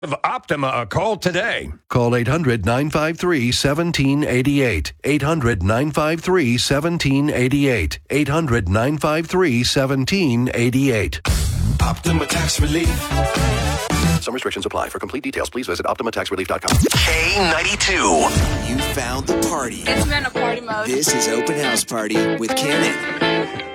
Give Optima a call today. Call 800-953-1788. 800-953-1788. 800-953-1788. Optima Tax Relief. Some restrictions apply. For complete details, please visit OptimaTaxRelief.com. K92. You found the party. It's been a party mode. This is Open House Party with Ken.